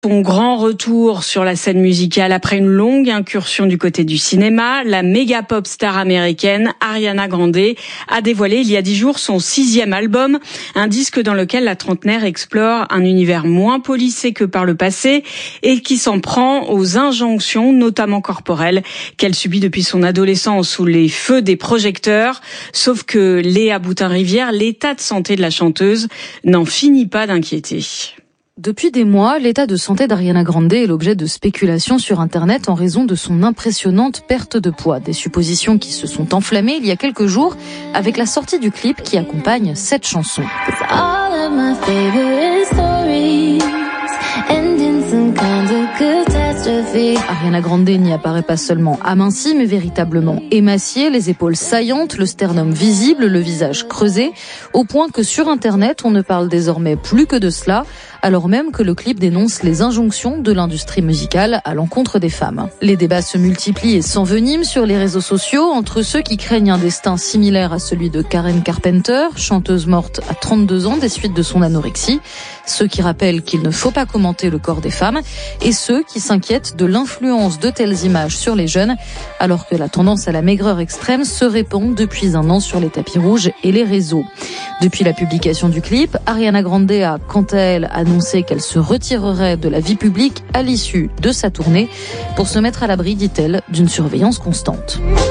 Son grand retour sur la scène musicale après une longue incursion du côté du cinéma, la méga pop star américaine Ariana Grande a dévoilé il y a 10 jours son 6e album, un disque dans lequel la trentenaire explore un univers moins policé que par le passé et qui s'en prend aux injonctions, notamment corporelles, qu'elle subit depuis son adolescence sous les feux des projecteurs. Sauf que Léa Boutin-Rivière, l'état de santé de la chanteuse n'en finit pas d'inquiéter. Depuis des mois, l'état de santé d'Ariana Grande est l'objet de spéculations sur Internet en raison de son impressionnante perte de poids. Des suppositions qui se sont enflammées il y a quelques jours avec la sortie du clip qui accompagne cette chanson. Ariana Grande n'y apparaît pas seulement amincie, mais véritablement émaciée, les épaules saillantes, le sternum visible, le visage creusé, au point que sur Internet, on ne parle désormais plus que de cela, alors même que le clip dénonce les injonctions de l'industrie musicale à l'encontre des femmes. Les débats se multiplient et s'enveniment sur les réseaux sociaux entre ceux qui craignent un destin similaire à celui de Karen Carpenter, chanteuse morte à 32 ans des suites de son anorexie, ceux qui rappellent qu'il ne faut pas commenter le corps des femmes et ceux qui s'inquiètent de l'influence de telles images sur les jeunes, alors que la tendance à la maigreur extrême se répand depuis un an sur les tapis rouges et les réseaux. Depuis la publication du clip, Ariana Grande a, quant à elle, annoncé qu'elle se retirerait de la vie publique à l'issue de sa tournée pour se mettre à l'abri, dit-elle, d'une surveillance constante.